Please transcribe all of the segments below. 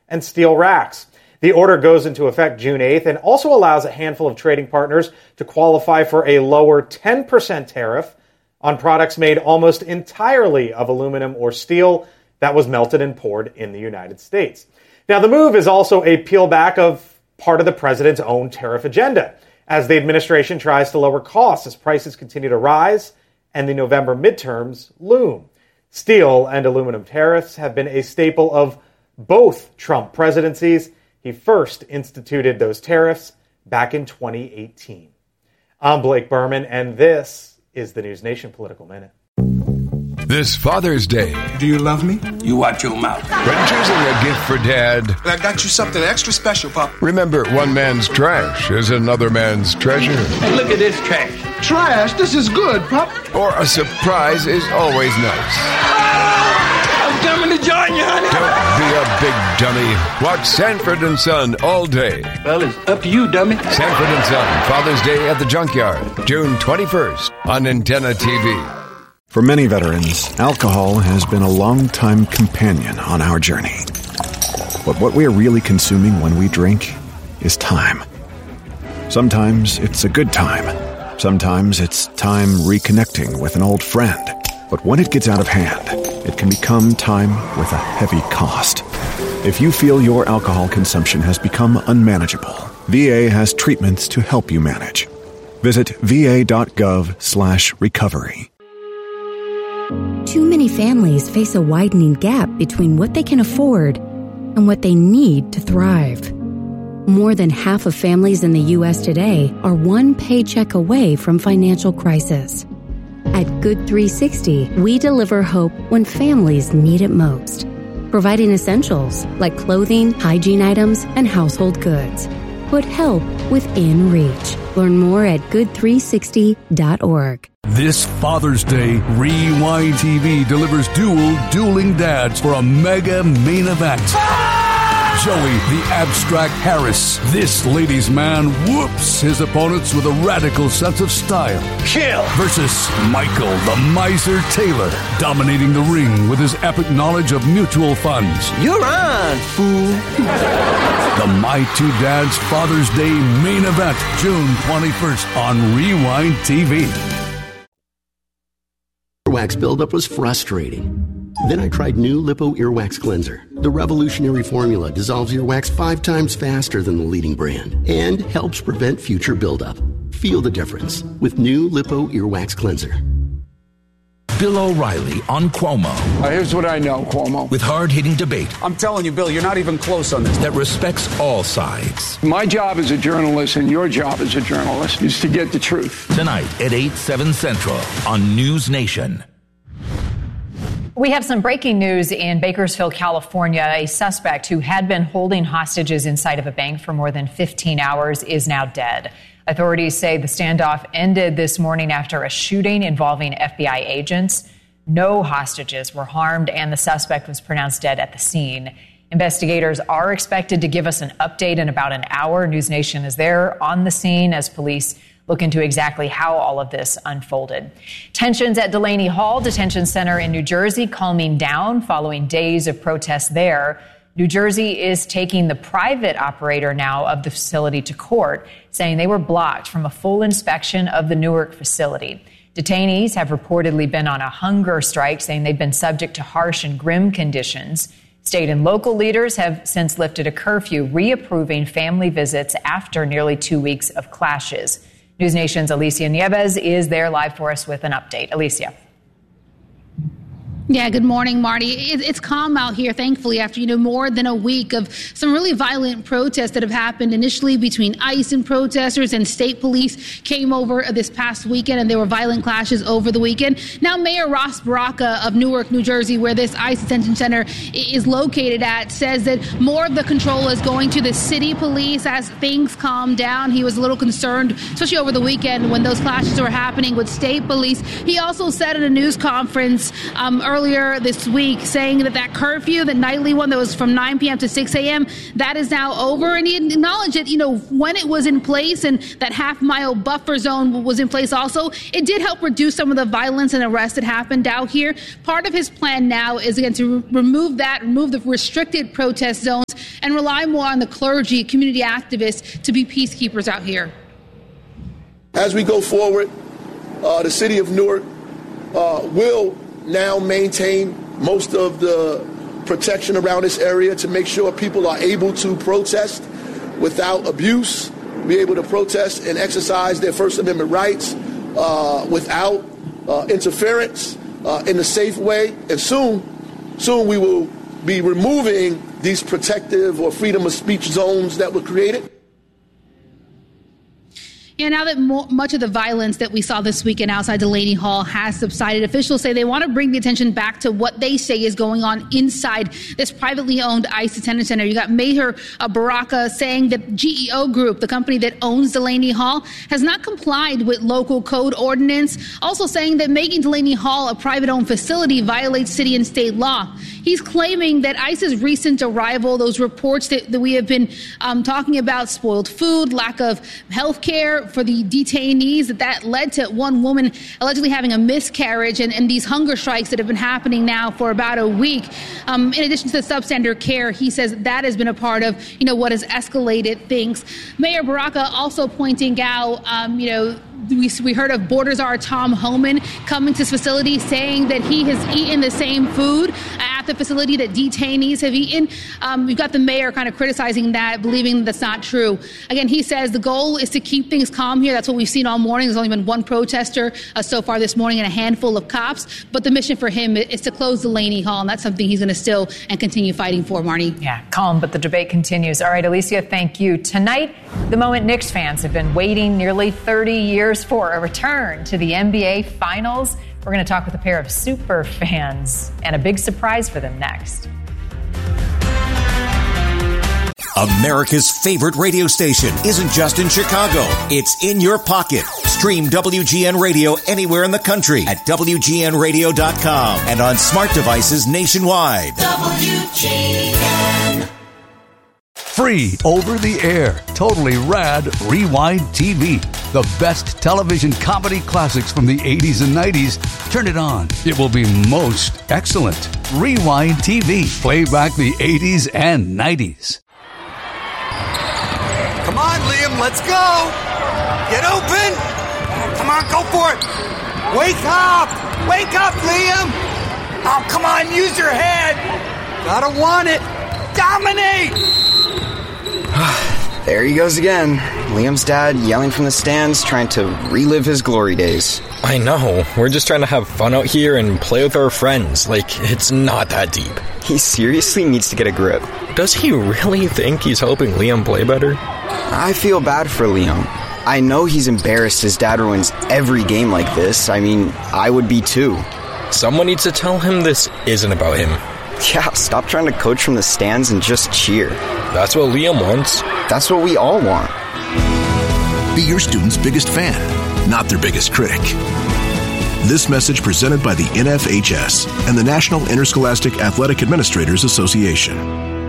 and steel racks. The order goes into effect June 8th and also allows a handful of trading partners to qualify for a lower 10% tariff on products made almost entirely of aluminum or steel that was melted and poured in the United States. Now, the move is also a peelback of part of the president's own tariff agenda, as the administration tries to lower costs as prices continue to rise and the November midterms loom. Steel and aluminum tariffs have been a staple of both Trump presidencies. He first instituted those tariffs back in 2018. I'm Blake Berman, and this is the News Nation Political Minute. This Father's Day. Do you love me? You watch your mouth. When choosing a gift for Dad, I got you something extra special, Pop. remember one man's trash is another man's treasure. Hey, look at this trash. Trash? This is good, Pop. Or a surprise is always nice. I'm coming to join you, honey. Don't be a big dummy. Watch Sanford and Son all day. Well, it's up to you, dummy. Sanford and Son, Father's Day at the Junkyard, June 21st on Antenna TV. For many veterans, alcohol has been a long-time companion on our journey. But what we are really consuming when we drink is time. Sometimes it's a good time. Sometimes it's time reconnecting with an old friend. But when it gets out of hand, it can become time with a heavy cost. If you feel your alcohol consumption has become unmanageable, VA has treatments to help you manage. Visit va.gov/recovery. Too many families face a widening gap between what they can afford and what they need to thrive. More than half of families in the U.S. today are one paycheck away from financial crisis. At Good 360, we deliver hope when families need it most, providing essentials like clothing, hygiene items, and household goods. Put help within reach. Learn more at good360.org. This Father's Day, Rewind TV delivers dueling dads for a mega main event. Joey, the abstract Harris, this ladies' man, whoops his opponents with a radical sense of style. Kill! Versus Michael, the miser Taylor, dominating the ring with his epic knowledge of mutual funds. You're on, fool. The My Two Dads Father's Day main event, June 21st on Rewind TV. Earwax buildup was frustrating. Then I tried new Lipo Earwax Cleanser. The revolutionary formula dissolves earwax 5 times faster than the leading brand and helps prevent future buildup. Feel the difference with new Lipo Earwax Cleanser. Bill O'Reilly on Cuomo. Here's what I know, Cuomo. With hard-hitting debate. I'm telling you, Bill, you're not even close on this. That respects all sides. My job as a journalist and your job as a journalist is to get the truth. Tonight at 8, 7 Central on News Nation. We have some breaking news in Bakersfield, California. A suspect who had been holding hostages inside of a bank for more than 15 hours is now dead. Authorities say the standoff ended this morning after a shooting involving FBI agents. No hostages were harmed, and the suspect was pronounced dead at the scene. Investigators are expected to give us an update in about an hour. News Nation is there on the scene as police look into exactly how all of this unfolded. Tensions at Delaney Hall Detention Center in New Jersey calming down following days of protests there. New Jersey is taking the private operator now of the facility to court, saying they were blocked from a full inspection of the Newark facility. Detainees have reportedly been on a hunger strike, saying they've been subject to harsh and grim conditions. State and local leaders have since lifted a curfew, reapproving family visits after nearly 2 weeks of clashes. News Nation's Alicia Nieves is there live for us with an update. Alicia. Yeah, good morning, Marty. It's calm out here, thankfully, after, more than a week of some really violent protests that have happened initially between ICE and protesters, and state police came over this past weekend, and there were violent clashes over the weekend. Now, Mayor Ross Baraka of Newark, New Jersey, where this ICE detention center is located at, says that more of the control is going to the city police as things calm down. He was a little concerned, especially over the weekend when those clashes were happening with state police. He also said in a news conference earlier this week, saying that curfew, the nightly one that was from 9 p.m. to 6 a.m., that is now over. And he acknowledged that, when it was in place and that half-mile buffer zone was in place also, it did help reduce some of the violence and arrests that happened out here. Part of his plan now is, again, to remove the restricted protest zones and rely more on the clergy, community activists to be peacekeepers out here. As we go forward, the city of Newark will now maintain most of the protection around this area to make sure people are able to protest without abuse, be able to protest and exercise their First Amendment rights without interference in a safe way. And soon we will be removing these protective or freedom of speech zones that were created. Yeah, now that much of the violence that we saw this weekend outside Delaney Hall has subsided, officials say they want to bring the attention back to what they say is going on inside this privately owned ICE detention center. You got Mayor Baraka saying that GEO Group, the company that owns Delaney Hall, has not complied with local code ordinance. Also saying that making Delaney Hall a private-owned facility violates city and state law. He's claiming that ICE's recent arrival, those reports that we have been talking about, spoiled food, lack of health care for the detainees, that led to one woman allegedly having a miscarriage and these hunger strikes that have been happening now for about a week. In addition to the substandard care, he says that has been a part of, what has escalated things. Mayor Baraka also pointing out, we heard of Border Czar Tom Homan coming to his facility saying that he has eaten the same food at the facility that detainees have eaten. We've got the mayor kind of criticizing that, believing that's not true. Again, he says the goal is to keep things calm here. That's what we've seen all morning. There's only been one protester so far this morning and a handful of cops. But the mission for him is to close Delaney Hall, and that's something he's going to still and continue fighting for, Marnie. Yeah, calm, but the debate continues. All right, Alicia, thank you. Tonight, the moment Knicks fans have been waiting nearly 30 years for, a return to the NBA Finals. We're going to talk with a pair of super fans and a big surprise for them next. America's favorite radio station isn't just in Chicago. It's in your pocket. Stream WGN Radio anywhere in the country at WGNradio.com and on smart devices nationwide. WGN. Free over the air, totally rad Rewind TV. The best television comedy classics from the 80s and 90s. Turn it on. It will be most excellent. Rewind TV. Play back the 80s and 90s. Come on, Liam, let's go. Get open. Come on, go for it. Wake up. Wake up, Liam. Oh, come on, use your head. Gotta want it. Dominate. There he goes again. Liam's dad yelling from the stands, trying to relive his glory days. I know. We're just trying to have fun out here and play with our friends. It's not that deep. He seriously needs to get a grip. Does he really think he's helping Liam play better? I feel bad for Liam. I know he's embarrassed his dad ruins every game like this. I mean, I would be too. Someone needs to tell him this isn't about him. Yeah, stop trying to coach from the stands and just cheer. That's what Liam wants. That's what we all want. Be your student's biggest fan, not their biggest critic. This message presented by the NFHS and the National Interscholastic Athletic Administrators Association.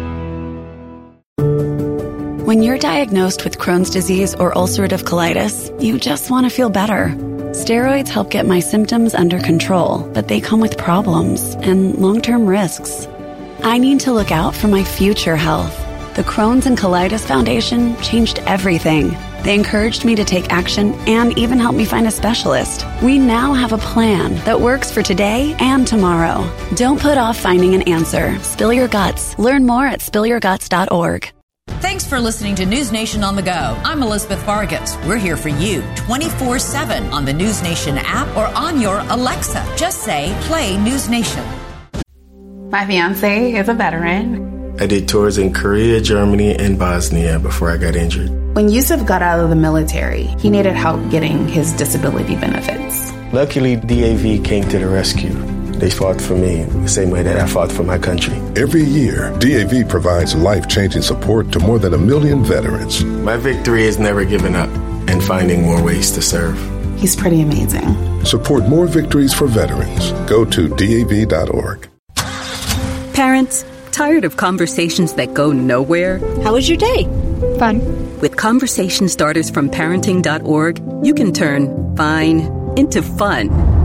When you're diagnosed with Crohn's disease or ulcerative colitis, you just want to feel better. Steroids help get my symptoms under control, but they come with problems and long-term risks. I need to look out for my future health. The Crohn's and Colitis Foundation changed everything. They encouraged me to take action and even helped me find a specialist. We now have a plan that works for today and tomorrow. Don't put off finding an answer. Spill your guts. Learn more at spillyourguts.org. Thanks for listening to News Nation on the Go. I'm Elizabeth Vargas. We're here for you 24/7 on the News Nation app or on your Alexa. Just say, play News Nation. My fiance is a veteran. I did tours in Korea, Germany, and Bosnia before I got injured. When Yusuf got out of the military, he needed help getting his disability benefits. Luckily, DAV came to the rescue. They fought for me the same way that I fought for my country. Every year, DAV provides life-changing support to more than 1 million veterans. My victory is never giving up and finding more ways to serve. He's pretty amazing. Support more victories for veterans. Go to DAV.org. Parents, tired of conversations that go nowhere? How was your day? Fun. With conversation starters from parenting.org, you can turn fine into fun.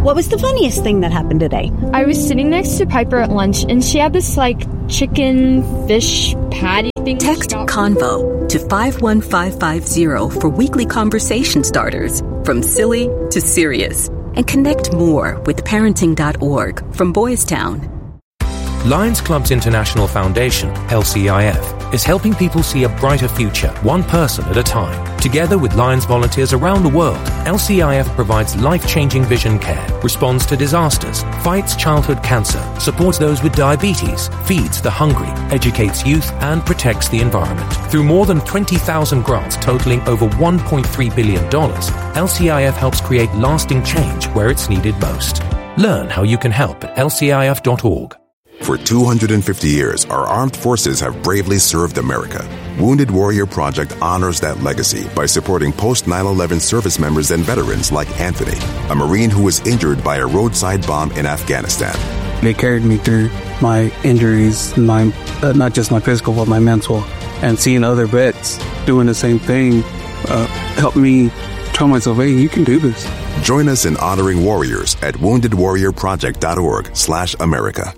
What was the funniest thing that happened today? I was sitting next to Piper at lunch, and she had this, chicken fish patty thing. Text Convo to 51550 for weekly conversation starters, from silly to serious. And connect more with parenting.org from Boys Town. Lions Club's International Foundation, LCIF, is helping people see a brighter future, one person at a time. Together with Lions volunteers around the world, LCIF provides life-changing vision care, responds to disasters, fights childhood cancer, supports those with diabetes, feeds the hungry, educates youth, and protects the environment. Through more than 20,000 grants totaling over $1.3 billion, LCIF helps create lasting change where it's needed most. Learn how you can help at lcif.org. For 250 years, our armed forces have bravely served America. Wounded Warrior Project honors that legacy by supporting post-9/11 service members and veterans like Anthony, a Marine who was injured by a roadside bomb in Afghanistan. They carried me through my injuries, not just my physical, but my mental. And seeing other vets doing the same thing helped me tell myself, hey, you can do this. Join us in honoring warriors at woundedwarriorproject.org/America.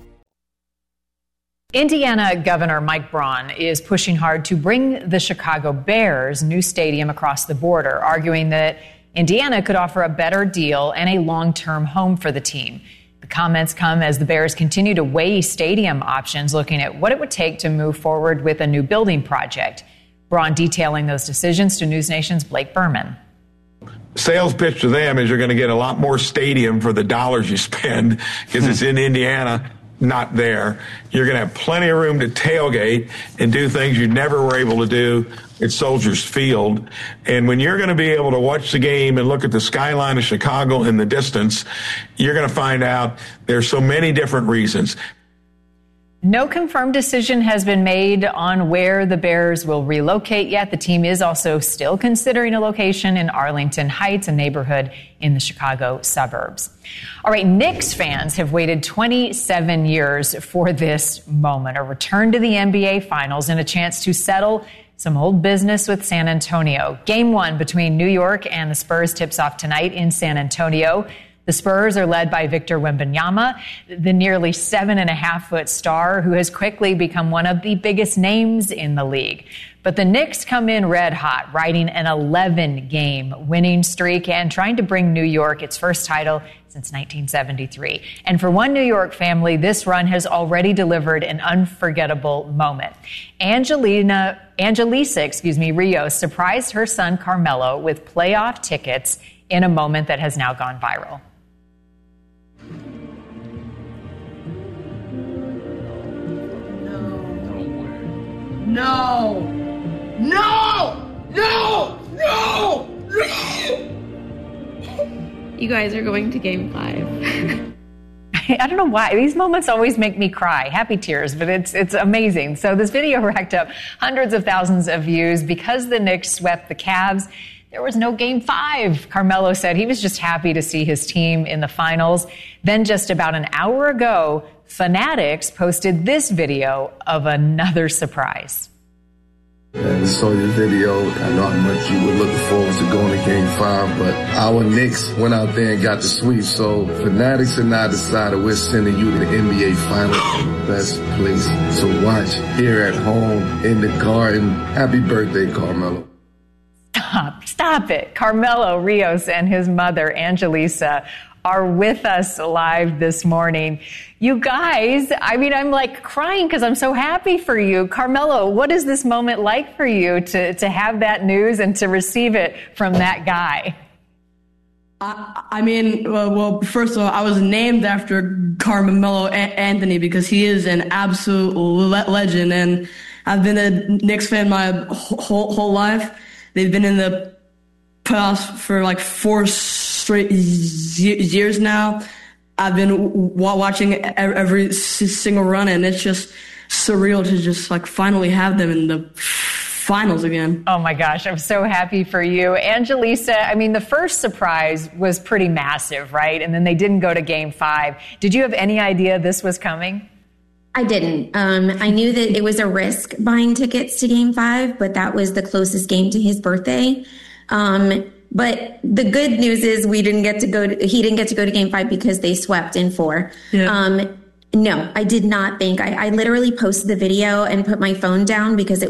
Indiana Governor Mike Braun is pushing hard to bring the Chicago Bears' new stadium across the border, arguing that Indiana could offer a better deal and a long-term home for the team. The comments come as the Bears continue to weigh stadium options, looking at what it would take to move forward with a new building project. Braun detailing those decisions to News Nation's Blake Berman. Sales pitch to them is you're going to get a lot more stadium for the dollars you spend because it's in Indiana. Not there. You're going to have plenty of room to tailgate and do things you never were able to do at Soldiers Field. And when you're going to be able to watch the game and look at the skyline of Chicago in the distance, you're going to find out there's so many different reasons. No confirmed decision has been made on where the Bears will relocate yet. The team is also still considering a location in Arlington Heights, a neighborhood in the Chicago suburbs. All right, Knicks fans have waited 27 years for this moment, a return to the NBA Finals and a chance to settle some old business with San Antonio. Game 1 between New York and the Spurs tips off tonight in San Antonio. The Spurs are led by Victor Wembanyama, the nearly 7.5-foot star who has quickly become one of the biggest names in the league. But the Knicks come in red hot, riding an 11-game winning streak and trying to bring New York its first title since 1973. And for one New York family, this run has already delivered an unforgettable moment. Angelisa Rios surprised her son Carmelo with playoff tickets in a moment that has now gone viral. No! No! No! No! No! You guys are going to Game 5. I don't know why. These moments always make me cry. Happy tears, but it's amazing. So this video racked up hundreds of thousands of views because the Knicks swept the Cavs. There was no Game 5. Carmelo said he was just happy to see his team in the finals. Then just about an hour ago, Fanatics posted this video of another surprise. I saw your video. I know how much you were looking forward to going to Game 5, but our Knicks went out there and got the sweep. So Fanatics and I decided we're sending you to the NBA Finals, best place to watch here at home in the Garden. Happy birthday, Carmelo. Stop it. Carmelo Rios and his mother, Angelisa, are with us live this morning. You guys, I'm crying because I'm so happy for you. Carmelo, what is this moment like for you to have that news and to receive it from that guy? Well, first of all, I was named after Carmelo Anthony because he is an absolute legend, and I've been a Knicks fan my whole life. They've been in the playoffs for 4 straight years now. I've been watching every single run, and it's just surreal to just finally have them in the finals again. Oh my gosh, I'm so happy for you. Angelisa, the first surprise was pretty massive, right? And then they didn't go to Game 5. Did you have any idea this was coming? I didn't. I knew that it was a risk buying tickets to Game 5, but that was the closest game to his birthday. But the good news is he didn't get to go to game 5 because they swept in 4. Yeah. No, I did not think. I literally posted the video and put my phone down because it